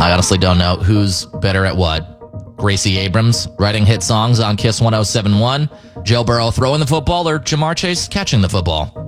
I honestly don't know who's better at what. Gracie Abrams writing hit songs on Kiss 1071, Joe Burrow throwing the football, or Jamar Chase catching the football.